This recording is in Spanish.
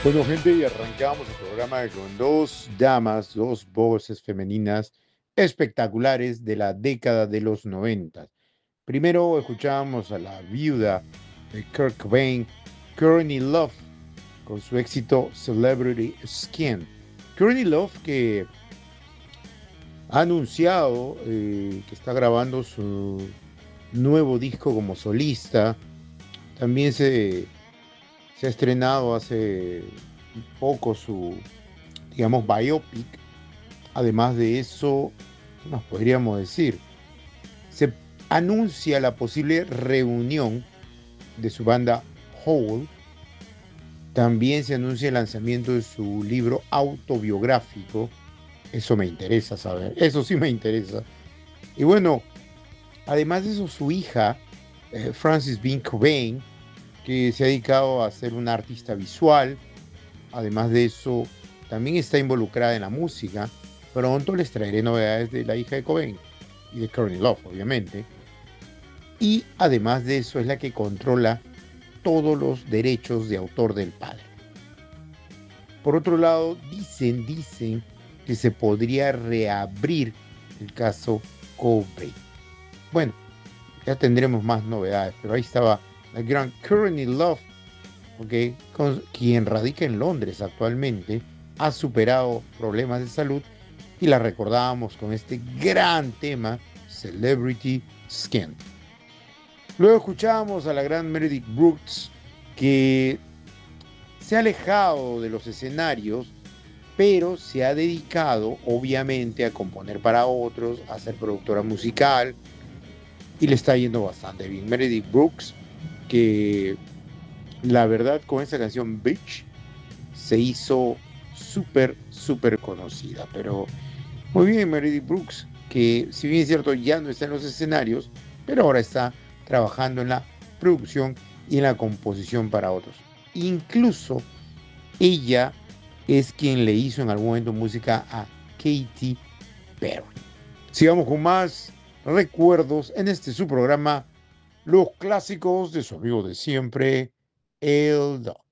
Bueno, gente, y arrancamos el programa con dos damas, dos voces femeninas espectaculares de la década de los 90. Primero escuchábamos a la viuda de Kurt Cobain, Courtney Love, con su éxito Celebrity Skin. Courtney Love, que ha anunciado que está grabando su nuevo disco como solista. También se ha estrenado hace poco su, digamos, biopic. Además de eso, ¿qué más podríamos decir? Se anuncia la posible reunión de su banda Hole. También se anuncia el lanzamiento de su libro autobiográfico. Eso me interesa saber, eso sí me interesa. Y bueno, además de eso, su hija, Frances Bean Cobain, que se ha dedicado a ser una artista visual. Además de eso, también está involucrada en la música. Pronto les traeré novedades de la hija de Cobain y de Courtney Love, obviamente. Y además de eso, es la que controla todos los derechos de autor del padre. Por otro lado, dicen que se podría reabrir el caso Cobain. Bueno, ya tendremos más novedades, pero ahí estaba la gran Courtney Love, okay, quien radica en Londres actualmente, ha superado problemas de salud y la recordábamos con este gran tema, Celebrity Skin. Luego escuchábamos a la gran Meredith Brooks, que se ha alejado de los escenarios, pero se ha dedicado obviamente a componer para otros, a ser productora musical, y le está yendo bastante bien. Meredith Brooks, que la verdad con esa canción Bitch se hizo súper conocida. Pero muy bien, Meredith Brooks, que si bien es cierto ya no está en los escenarios, pero ahora está trabajando en la producción y en la composición para otros. Incluso ella es quien le hizo en algún momento música a Katy Perry. Sigamos con más recuerdos en este su programa, los clásicos de su amigo de siempre, el Doc.